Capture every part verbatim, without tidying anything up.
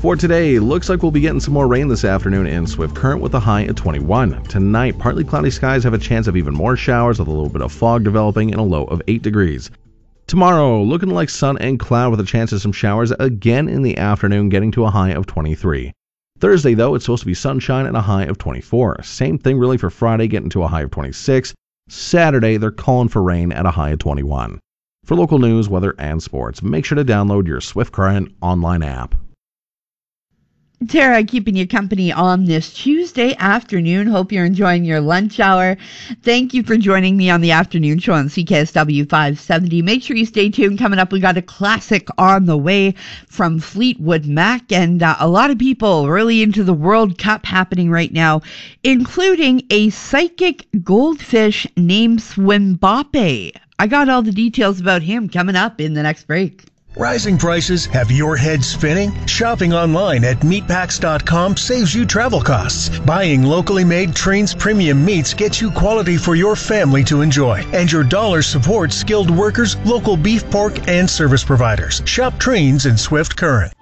For today, looks like we'll be getting some more rain this afternoon in Swift Current with a high at twenty-one. Tonight, partly cloudy skies have a chance of even more showers with a little bit of fog developing and a low of eight degrees. Tomorrow, looking like sun and cloud with a chance of some showers again in the afternoon, getting to a high of twenty-three. Thursday, though, it's supposed to be sunshine and a high of twenty-four. Same thing really for Friday, getting to a high of twenty-six. Saturday, they're calling for rain at a high of twenty-one. For local news, weather, and sports, make sure to download your Swift Current online app. Tara, keeping you company on this Tuesday afternoon. Hope you're enjoying your lunch hour. Thank you for joining me on the afternoon show on C K S W five seventy. Make sure you stay tuned. Coming up, we got a classic on the way from Fleetwood Mac, and uh, a lot of people really into the World Cup happening right now, including a psychic goldfish named Swimbappe. I got all the details about him coming up in the next break. Rising prices have your head spinning? Shopping online at meatpacks dot com saves you travel costs. Buying locally made Trains premium meats gets you quality for your family to enjoy. And your dollar supports skilled workers, local beef, pork, and service providers. Shop Trains in Swift Current.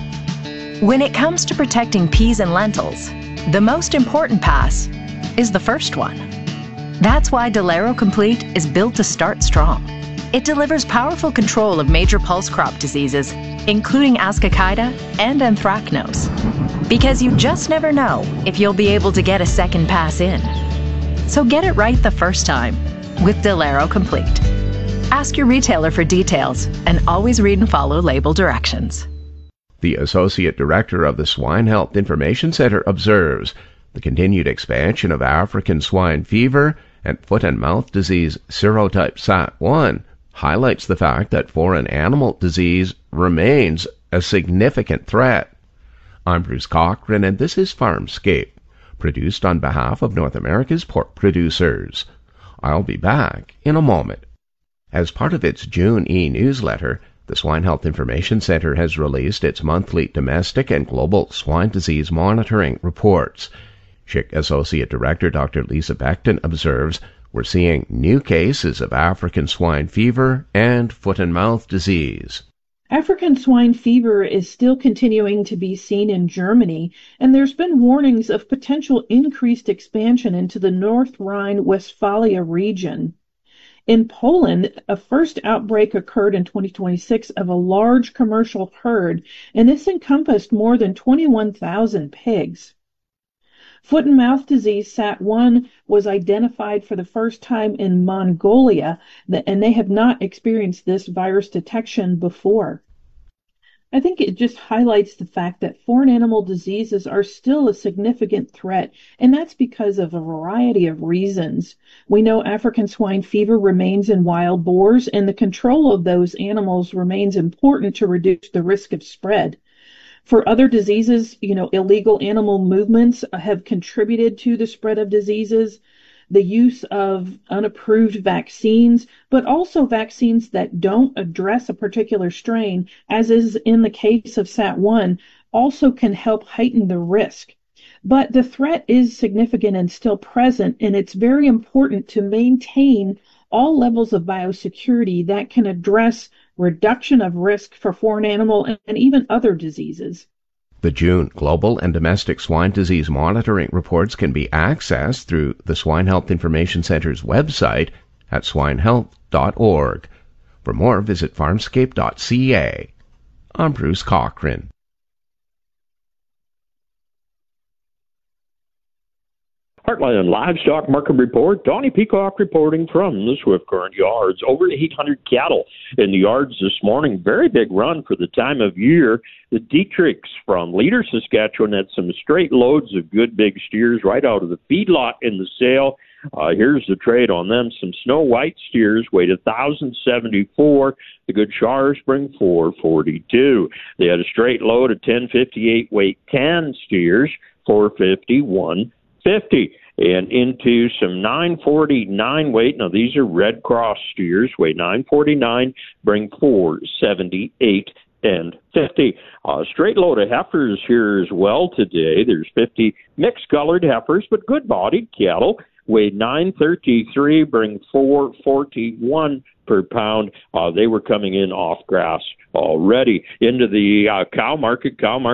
When it comes to protecting peas and lentils, the most important pass is the first one. That's why Delero Complete is built to start strong. It delivers powerful control of major pulse crop diseases, including Ascochyta and Anthracnose. Because you just never know if you'll be able to get a second pass in. So get it right the first time with Delero Complete. Ask your retailer for details and always read and follow label directions. The Associate Director of the Swine Health Information Center observes the continued expansion of African swine fever and foot and mouth disease serotype S A T one highlights the fact that foreign animal disease remains a significant threat. I'm Bruce Cochran, and this is Farmscape, produced on behalf of North America's pork producers. I'll be back in a moment. As part of its June e-newsletter, the Swine Health Information Center has released its monthly domestic and global swine disease monitoring reports. S H I C Associate Director Doctor Lisa Beckton observes we're seeing new cases of African swine fever and foot and mouth disease. African swine fever is still continuing to be seen in Germany, and there's been warnings of potential increased expansion into the North Rhine-Westphalia region. In Poland, a first outbreak occurred in twenty twenty-six of a large commercial herd, and this encompassed more than twenty-one thousand pigs. Foot and mouth disease S A T one was identified for the first time in Mongolia, and they have not experienced this virus detection before. I think it just highlights the fact that foreign animal diseases are still a significant threat, and that's because of a variety of reasons. We know African swine fever remains in wild boars, and the control of those animals remains important to reduce the risk of spread. For other diseases, you know, illegal animal movements have contributed to the spread of diseases, the use of unapproved vaccines, but also vaccines that don't address a particular strain, as is in the case of S A T one, also can help heighten the risk. But the threat is significant and still present, and it's very important to maintain all levels of biosecurity that can address reduction of risk for foreign animal and even other diseases. The June global and domestic swine disease monitoring reports can be accessed through the Swine Health Information Center's website at swine health dot org. For more, visit farmscape dot c a. I'm Bruce Cochran. Heartland Livestock Market Report. Donnie Peacock reporting from the Swift Current yards. Over eight hundred cattle in the yards this morning. Very big run for the time of year. The Dietrichs from Leader, Saskatchewan had some straight loads of good big steers right out of the feedlot in the sale. Uh, here's the trade on them. Some Snow White steers weighed one thousand seventy-four. The good Shars bring four forty-two. They had a straight load of ten fifty-eight weight tan steers, four fifty-one fifty, and into some nine forty-nine weight. Now these are Red Cross steers, weigh nine forty-nine, bring four seventy-eight and fifty. A straight load of heifers here as well today. There's fifty mixed colored heifers, but good bodied cattle. Weigh nine thirty-three, bring four forty-one per pound. Uh, they were coming in off grass already. Into the uh, cow market. Cow market.